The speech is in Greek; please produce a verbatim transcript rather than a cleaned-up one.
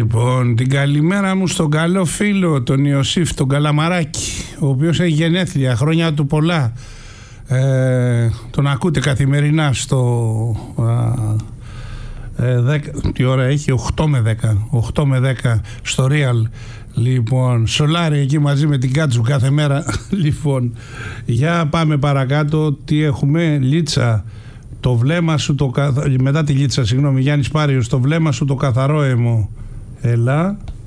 Λοιπόν, την καλημέρα μου στον καλό φίλο, τον Ιωσήφ, τον Καλαμαράκη, ο οποίος έχει γενέθλια, χρόνια του πολλά. Ε, τον ακούτε καθημερινά στο... Α, ε, δέκα, τι ώρα έχει, οκτώ με δέκα, οκτώ με δέκα στο Real. Λοιπόν, σολάρι εκεί μαζί με την Κάτσου κάθε μέρα. Λοιπόν, για πάμε παρακάτω. Τι έχουμε? Λίτσα, το βλέμμα σου το καθ... μετά τη Λίτσα, συγγνώμη, Γιάννης Πάριος, το βλέμμα σου το καθαρό αίμο. Έλα.